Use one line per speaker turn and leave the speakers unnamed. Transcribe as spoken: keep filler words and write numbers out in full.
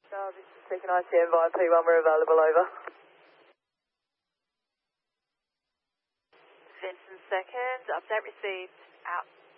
Jarvis, taking I C M via P one, we're available, over.
Vincent second, update received, out.